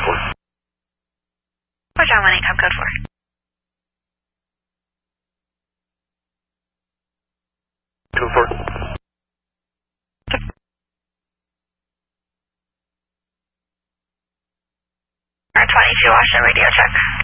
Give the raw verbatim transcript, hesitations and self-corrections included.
four. Roger, one eight, cop code four. Code four. twenty-two, Washington radio check.